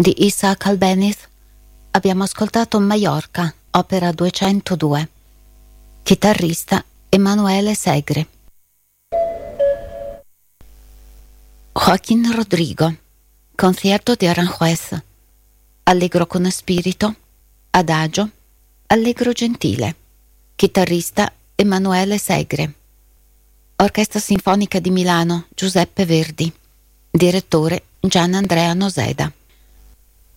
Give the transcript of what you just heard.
di Isaac Albeniz abbiamo ascoltato Mallorca, opera 202. Chitarrista Emanuele Segre. Joaquín Rodrigo, Concierto di Aranjuez, allegro con spirito, adagio, allegro gentile. Chitarrista Emanuele Segre. Orchestra Sinfonica di Milano, Giuseppe Verdi. Direttore Gian Andrea Noseda.